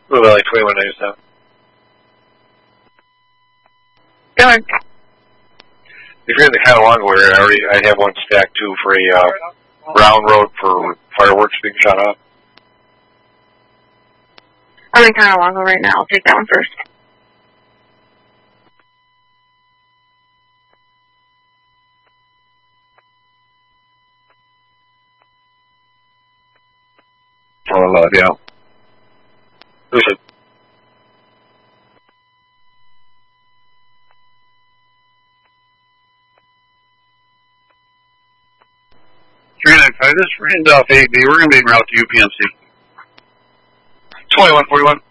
Blue Valley 2197. Go ahead. If you're in the Conowongo area, I have one stacked too for a round road for fireworks being shot off. I'm in Conowongo right now. I'll take that one first. Oh, yeah. Who's it? This is Randolph 8B. We're going to be en route to UPMC. 2141.